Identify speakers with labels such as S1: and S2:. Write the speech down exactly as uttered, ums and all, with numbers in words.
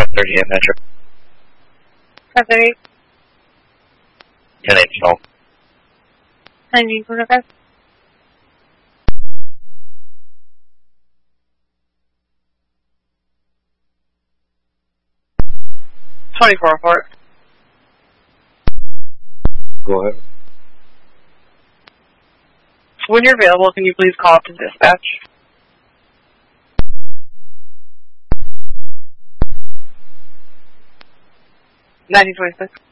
S1: thirty-eight Metro.
S2: five thirty-eight.
S1: ten eight twelve.
S2: ninety twenty-five. twenty-four report.
S3: Go ahead.
S2: When you're available, can you please call up to dispatch? nineteen twenty-six.